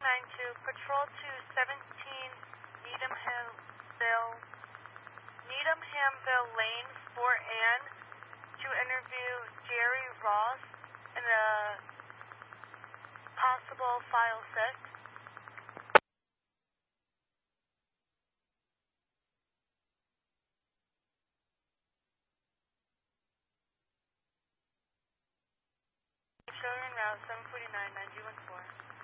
992, patrol to 17 Needhamville Lane, Fort Anne, to interview Jerry Ross in a possible file set. Children route 749 914.